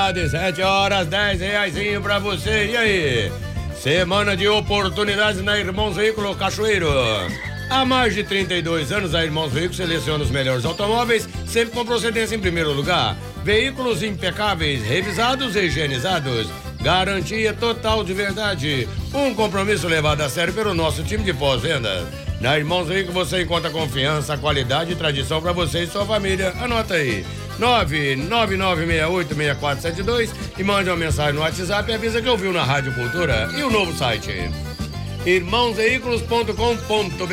qualidade, 7h10 pra você. E aí? Semana de oportunidades na Irmãos Veículo Cachoeiro. Há mais de 32 anos, a Irmãos Veículos seleciona os melhores automóveis, sempre com procedência em primeiro lugar. Veículos impecáveis, revisados e higienizados. Garantia total de verdade. Um compromisso levado a sério pelo nosso time de pós-venda. Na Irmãos Veículos você encontra confiança, qualidade e tradição para você e sua família. Anota aí. 999686472 e mande uma mensagem no WhatsApp e avisa que ouviu na Rádio Cultura e o novo site irmãosveículos.com.br.